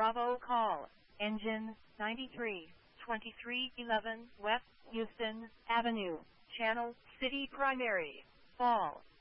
Bravo call, engine 93, 2311 West Houston Avenue, Channel City Primary, Fall.